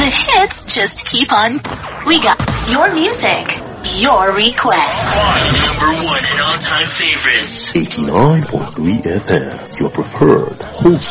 The hits just keep on. We got your music, your request. Number one and all-time favorites. 89.3 FM, your preferred wholesome